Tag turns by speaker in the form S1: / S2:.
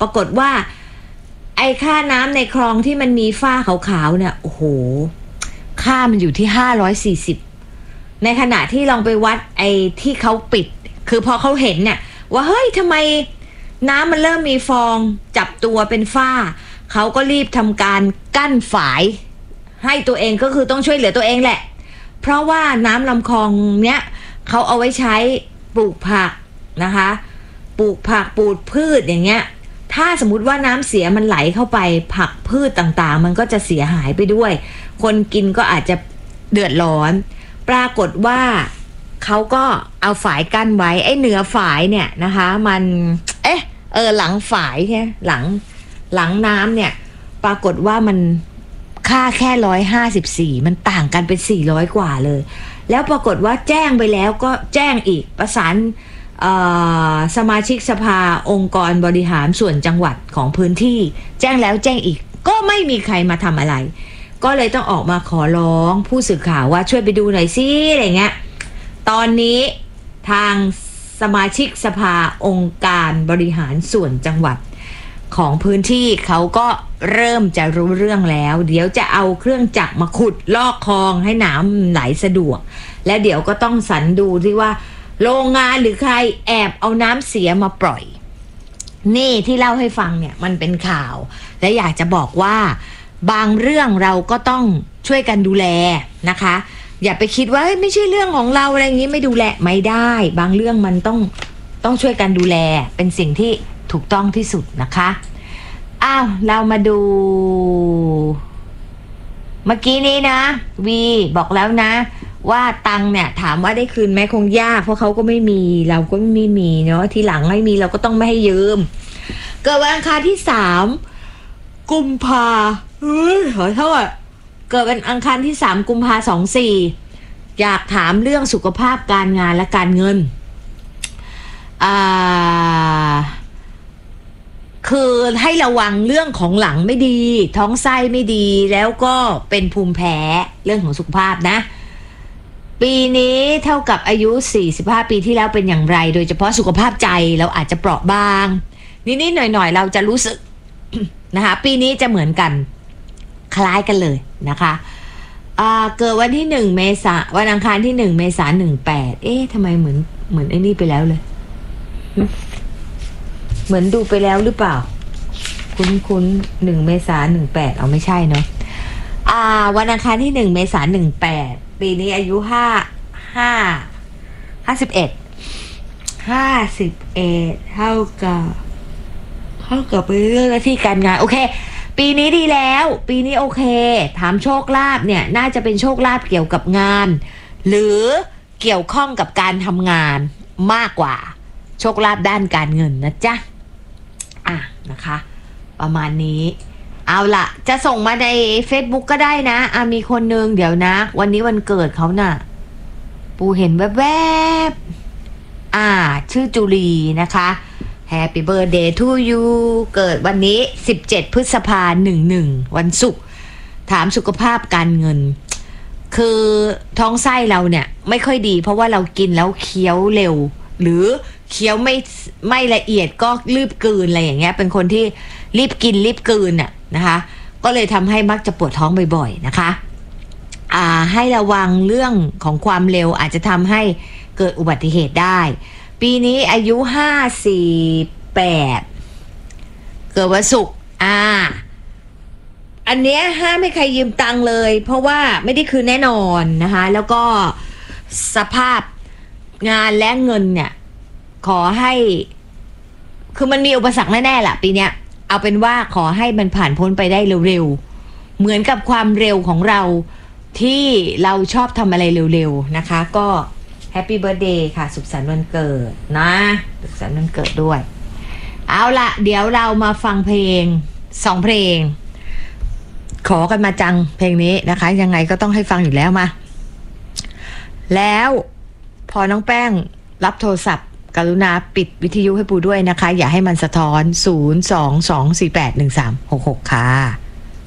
S1: ปรากฏว่าไอ้ค่าน้ำในคลองที่มันมีฝ้าขาวๆเนี่ยโอ้โหค่ามันอยู่ที่540ในขณะที่ลองไปวัดไอ้ที่เขาปิดคือพอเขาเห็นเนี่ยว่าเฮ้ยทำไมน้ำมันเริ่มมีฟองจับตัวเป็นฝ้าเขาก็รีบทำการกั้นฝายให้ตัวเองก็คือต้องช่วยเหลือตัวเองแหละเพราะว่าน้ำลำคลองเนี้ยเขาเอาไว้ใช้ปลูกผักนะคะปลูกผักปลูกพืชอย่างเงี้ยถ้าสมมุติว่าน้ำเสียมันไหลเข้าไปผักพืชต่างๆมันก็จะเสียหายไปด้วยคนกินก็อาจจะเดือดร้อนปรากฏว่าเขาก็เอาฝายกั้นไว้ไอ้เหนือฝายเนี่ยนะคะมันหลังฝายใช่หลังน้ำเนี่ยปรากฏว่ามันค่าแค่154มันต่างกันเป็น400กว่าเลยแล้วปรากฏว่าแจ้งไปแล้วก็แจ้งอีกประสานสมาชิกสภาองค์กรบริหารส่วนจังหวัดของพื้นที่แจ้งแล้วแจ้งอีกก็ไม่มีใครมาทำอะไรก็เลยต้องออกมาขอร้องผู้สื่อข่าวว่าช่วยไปดูหน่อยสิอะไรเงี้ยตอนนี้ทางสมาชิกสภาองค์การบริหารส่วนจังหวัดของพื้นที่เขาก็เริ่มจะรู้เรื่องแล้วเดี๋ยวจะเอาเครื่องจักรมาขุดลอกคลองให้น้ำไหลสะดวกและเดี๋ยวก็ต้องสรรดูที่ว่าโรงงานหรือใครแอบเอาน้ำเสียมาปล่อยนี่ที่เล่าให้ฟังเนี่ยมันเป็นข่าวและอยากจะบอกว่าบางเรื่องเราก็ต้องช่วยกันดูแลนะคะอย่าไปคิดว่าไม่ใช่เรื่องของเราอะไรอย่างนี้ไม่ดูแลไม่ได้บางเรื่องมันต้องช่วยกันดูแลเป็นสิ่งที่ถูกต้องที่สุดนะคะเรามาดูเมื่อกี้นี้นะวีบอกแล้วนะว่าตังเนี่ยถามว่าได้คืนไหมคงยากเพราะเขาก็ไม่มีเราก็ไม่มีเนาะทีหลังไม่มีเราก็ต้องไม่ให้ยืมเกิดวันอังคารที่3กุมภาขอโทษเกิดวันอังคารที่3กุมภา24อยากถามเรื่องสุขภาพการงานและการเงินคือให้ระวังเรื่องของหลังไม่ดีท้องไส้ไม่ดีแล้วก็เป็นภูมิแพ้เรื่องของสุขภาพนะปีนี้เท่ากับอายุ45ปีที่แล้วเป็นอย่างไรโดยเฉพาะสุขภาพใจเราอาจจะเปราะบางนิดๆหน่อยๆเราจะรู้สึก นะคะปีนี้จะเหมือนกันคล้ายกันเลยนะคะเกิดวันที่1เมษายนวันอังคารที่1เมษายน18ทำไมเหมือนไอ้นี่ไปแล้วเลยเหมือนดูไปแล้วหรือเปล่าคุ้น1เมษายน18เอาไม่ใช่เนาะวันอังคารที่1เมษายน18ปีนี้อายุ51เท่ากับไปเรื่องหน้าที่การงานโอเคปีนี้ดีแล้วปีนี้โอเคถามโชคลาภเนี่ยน่าจะเป็นโชคลาภเกี่ยวกับงานหรือเกี่ยวข้องกับการทำงานมากกว่าโชคลาภด้านการเงินนะจ๊ะนะคะประมาณนี้เอาล่ะจะส่งมาใน Facebook ก็ได้นะมีคนนึงเดี๋ยวนะวันนี้วันเกิดเขาน่ะปูเห็นแวบๆชื่อจุลีนะคะ Happy birthday to you เกิดวันนี้17พฤษภาคม11วันศุกร์ถามสุขภาพการเงินคือท้องไส้เราเนี่ยไม่ค่อยดีเพราะว่าเรากินแล้วเคี้ยวเร็วหรือเคี้ยวไม่ละเอียดก็รีบกลืนอะไรอย่างเงี้ยเป็นคนที่รีบกินรีบกลืนนะคะก็เลยทำให้มักจะปวดท้องบ่อยๆนะคะให้ระวังเรื่องของความเร็วอาจจะทำให้เกิดอุบัติเหตุได้ปีนี้อายุ58เกิดวันศุกร์อันเนี้ยห้ามให้ใครยืมตังค์เลยเพราะว่าไม่ได้คืนแน่นอนนะคะแล้วก็สภาพงานและเงินเนี่ยขอให้คือมันมีอุปสรรคแน่ๆล่ะปีเนี้ยเอาเป็นว่าขอให้มันผ่านพ้นไปได้เร็วๆเหมือนกับความเร็วของเราที่เราชอบทำอะไรเร็วๆนะคะก็แฮปปี้เบิร์ธเดย์ค่ะสุขสันต์วันเกิดนะสุขสันต์วันเกิดด้วยเอาละเดี๋ยวเรามาฟังเพลง2เพลงขอกันมาจังเพลงนี้นะคะยังไงก็ต้องให้ฟังอยู่แล้วมาแล้วพอน้องแป้งรับโทรศัพท์กรุณาปิดวิทยุให้ปูด้วยนะคะอย่าให้มันสะท้อน022481366ค่ะ